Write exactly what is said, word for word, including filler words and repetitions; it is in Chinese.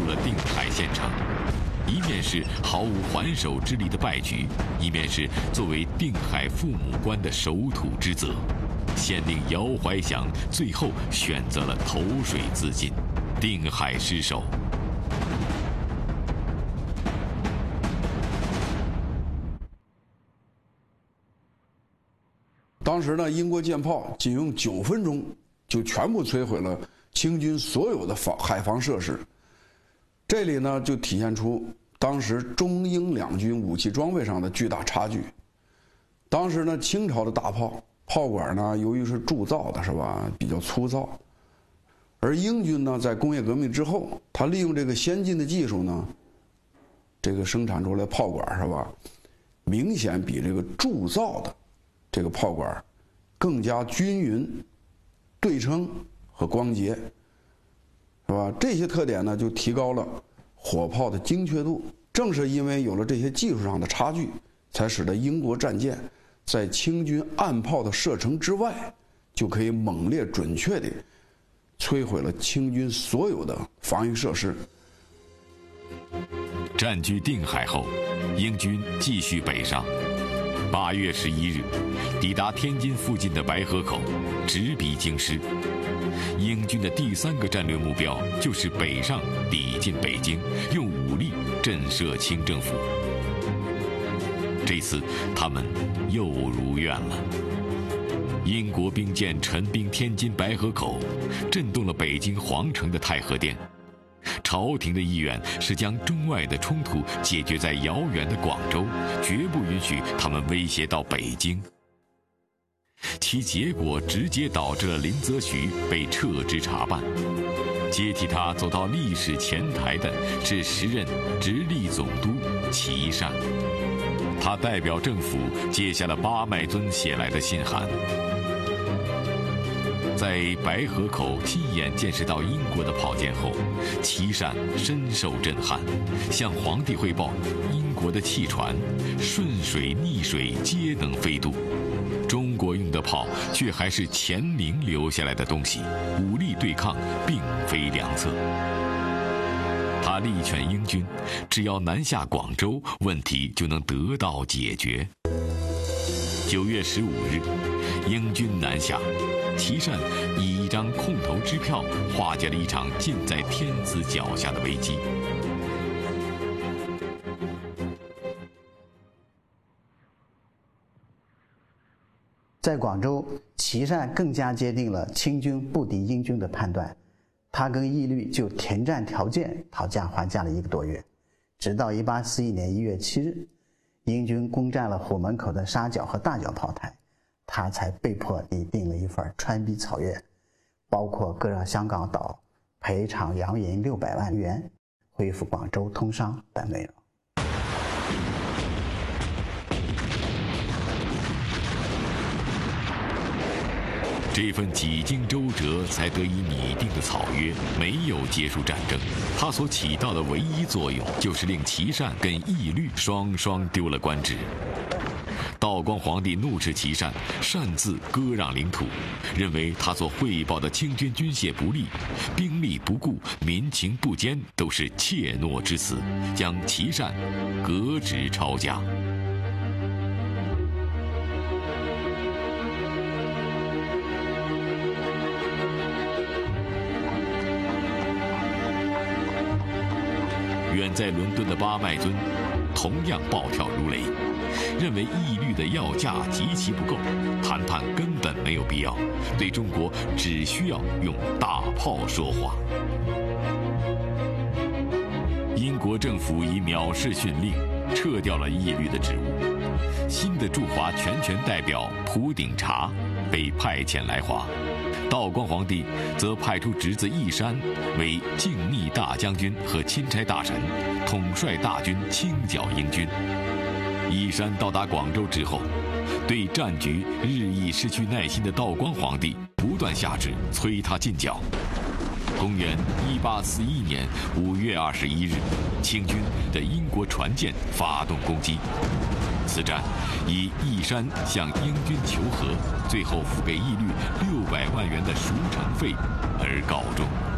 了定海县城。一面是毫无还手之力的败局，一面是作为定海父母官的守土之责。县令姚怀祥最后选择了投水自尽，定海失守。 当时呢，英国舰炮仅用九分钟就全部摧毁了清军所有的防海防设施。这里呢，就体现出当时中英两军武器装备上的巨大差距。当时呢，清朝的大炮炮管呢，由于是铸造的，是吧，比较粗糙；而英军呢，在工业革命之后，他利用这个先进的技术呢，这个生产出来炮管，是吧，明显比这个铸造的这个炮管更加均匀、对称和光洁，是吧？这些特点呢，就提高了火炮的精确度。正是因为有了这些技术上的差距，才使得英国战舰在清军岸炮的射程之外，就可以猛烈准确地摧毁了清军所有的防御设施。 占据定海后，英军继续北上。八月十一日，抵达天津附近的白河口，直逼京师。英军的第三个战略目标就是北上抵近北京，用武力震慑清政府。这次他们又如愿了。英国兵舰陈兵天津白河口，震动了北京皇城的太和殿。朝廷的意愿是将中外的冲突解决在遥远的广州，绝不允许他们威胁到北京。其结果直接导致了林则徐被撤职查办，接替他走到历史前台的是时任直隶总督琦善。他代表政府接下了巴麦尊写来的信函。在白河口亲眼见识到英国的炮舰后，琦善深受震撼，向皇帝汇报英国的汽船顺水逆水皆能飞渡，中国用的炮却还是前明留下来的东西，武力对抗并非良策。他力劝英军，只要南下广州，问题就能得到解决。九月十五日，英军南下，琦善以一张空头支票化解了一场近在天子脚下的危机。 在广州，琦善更加坚定了清军不敌英军的判断。他跟义律就停战条件讨价还价了一个多月，直到一八四一年一月七日，英军攻占了虎门口的沙角和大角炮台，他才被迫拟定了一份穿逼草约，包括割让香港岛、赔偿洋银六百万元、恢复广州通商等内容。 这份几经周折才得以拟定的草约没有结束战争，它所起到的唯一作用就是令琦善跟义律双双丢了官职。道光皇帝怒斥琦善擅自割让领土，认为他所汇报的清军军械不利、兵力不顾、民情不坚都是怯懦之词，将琦善革职抄家。远在伦敦的巴麦尊同样暴跳如雷，认为义律的要价极其不够，谈判根本没有必要，对中国只需要用大炮说话。英国政府以藐视训令撤掉了义律的职务，新的驻华全权代表蒲鼎茶被派遣来华。道光皇帝则派出侄子义山为靖逆大将军和钦差大臣，统帅大军清剿英军。义山到达广州之后，对战局日益失去耐心的道光皇帝不断下旨催他进剿。公元一八四一年五月二十一日，清军的英国船舰发动攻击。此战以义山向英军求和，最后付给义律六百万元的赎城费而告终。